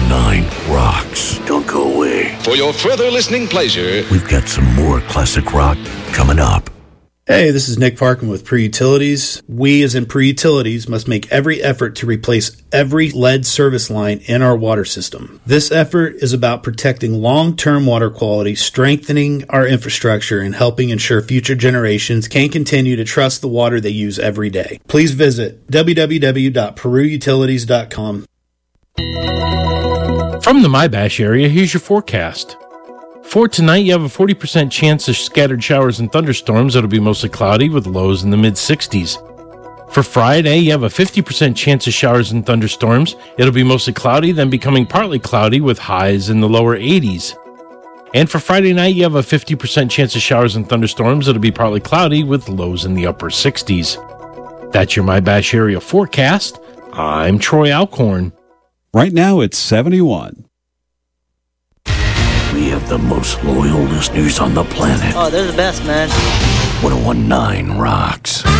1019 rocks. Don't go away. For your further listening pleasure, we've got some more classic rock coming up. Hey, this is Nick Parkin with Pre-Utilities. We, as in Pre-Utilities, must make every effort to replace every lead service line in our water system. This effort is about protecting long-term water quality, strengthening our infrastructure, and helping ensure future generations can continue to trust the water they use every day. Please visit www.peruutilities.com. From the MyBash area, here's your forecast. For tonight, you have a 40% chance of scattered showers and thunderstorms. It'll be mostly cloudy with lows in the mid-60s. For Friday, you have a 50% chance of showers and thunderstorms. It'll be mostly cloudy, then becoming partly cloudy with highs in the lower 80s. And for Friday night, you have a 50% chance of showers and thunderstorms. It'll be partly cloudy with lows in the upper 60s. That's your MyBash area forecast. I'm Troy Alcorn. Right now, it's 71. We have the most loyal listeners on the planet. Oh, they're the best, man. 1019 rocks.